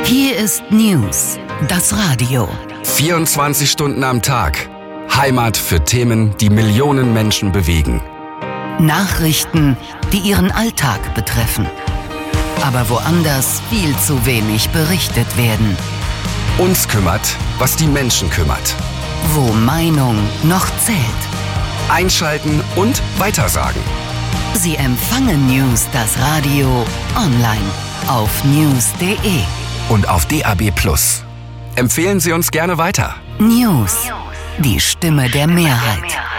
Hier ist News, das Radio. 24 Stunden am Tag. Heimat für Themen, die Millionen Menschen bewegen. Nachrichten, die ihren Alltag betreffen. Aber woanders viel zu wenig berichtet werden. Uns kümmert, was die Menschen kümmert. Wo Meinung noch zählt. Einschalten und weitersagen. Sie empfangen News, das Radio, online auf news.de. Und auf DAB+. Empfehlen Sie uns gerne weiter. News, die Stimme der Mehrheit.